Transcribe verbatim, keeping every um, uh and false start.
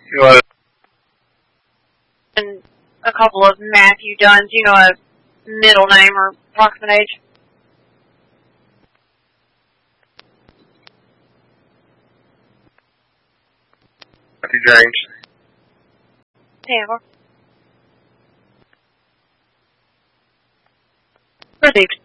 You know, and a couple of Matthew Duns, you know, a middle name or approximate age. Matthew James. Taylor. Received.